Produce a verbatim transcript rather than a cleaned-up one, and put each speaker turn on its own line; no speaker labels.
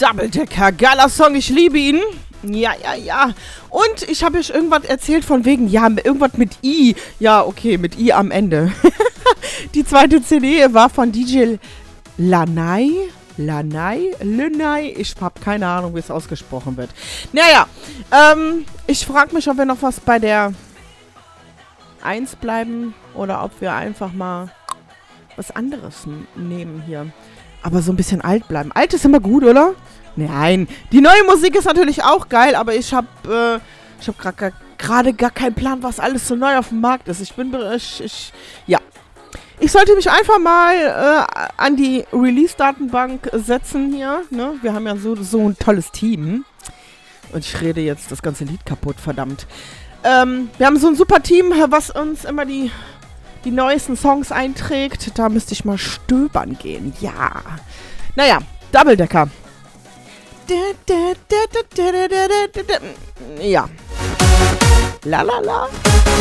Double Decker, geiler Song, ich liebe ihn. Ja, ja, ja. Und ich habe euch irgendwas erzählt von wegen, ja, irgendwas mit I. Ja, okay, mit I am Ende. Die zweite C D war von D J Lanai. Lanai? Lanai? Ich habe keine Ahnung, wie es ausgesprochen wird. Naja, ähm, ich frage mich, ob wir noch was bei der eins bleiben oder ob wir einfach mal was anderes n- nehmen hier. Aber so ein bisschen alt bleiben. Alt ist immer gut, oder? Nein, die neue Musik ist natürlich auch geil, aber ich habe äh, ich habe gerade gar, gar keinen Plan, was alles so neu auf dem Markt ist. Ich bin, ich, ich, ja. Ich sollte mich einfach mal äh, an die Release-Datenbank setzen hier. Ne? Wir haben ja so, so ein tolles Team. Und ich rede jetzt das ganze Lied kaputt, verdammt. Ähm, wir haben so ein super Team, was uns immer die, die neuesten Songs einträgt. Da müsste ich mal stöbern gehen. Ja. Naja, Double Decker. Ja. La la la.